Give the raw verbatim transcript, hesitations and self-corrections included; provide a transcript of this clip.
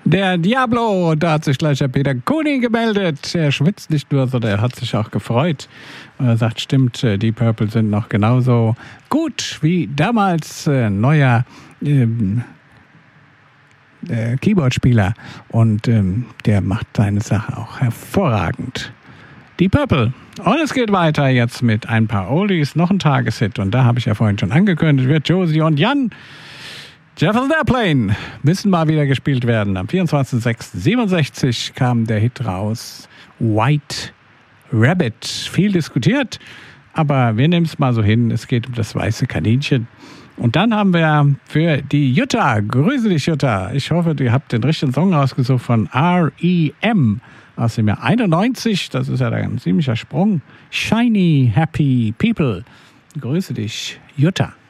Der Diablo, da hat sich gleich der Peter Kuning gemeldet. Er schwitzt nicht nur, sondern er hat sich auch gefreut. Und er sagt, stimmt, die Purple sind noch genauso gut wie damals. Äh, neuer ähm, äh, Keyboard-Spieler. Und ähm, der macht seine Sache auch hervorragend. Die Purple. Und es geht weiter jetzt mit ein paar Oldies, noch ein Tageshit. Und da habe ich ja vorhin schon angekündigt, wird Josie und Jan Jefferson Airplane müssen mal wieder gespielt werden. Am vierundzwanzigsten sechsten siebenundsechzig kam der Hit raus. White Rabbit. Viel diskutiert, aber wir nehmen es mal so hin. Es geht um das weiße Kaninchen. Und dann haben wir für die Jutta, grüße dich Jutta. Ich hoffe, ihr habt den richtigen Song rausgesucht von R E M aus dem Jahr einundneunzig. Das ist ja ein ziemlicher Sprung. Shiny Happy People. Grüße dich, Jutta.